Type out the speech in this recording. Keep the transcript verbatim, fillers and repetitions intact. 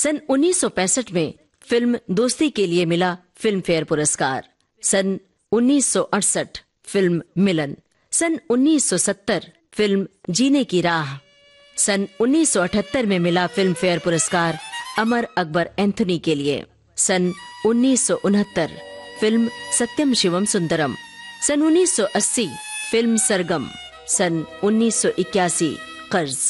सन उन्नीस सौ पैंसठ में फिल्म दोस्ती के लिए मिला फिल्म फेयर पुरस्कार। सन उन्नीस सौ अड़सठ फिल्म मिलन। सन उन्नीस सौ सत्तर फिल्म जीने की राह। सन उन्नीस सौ अठहत्तर में मिला फिल्म फेयर पुरस्कार अमर अकबर एंथोनी के लिए। सन उन्नीस सौ उनहत्तर फिल्म सत्यम शिवम सुंदरम। सन उन्नीस सौ अस्सी फिल्म सरगम। सन उन्नीस सौ इक्यासी कर्ज।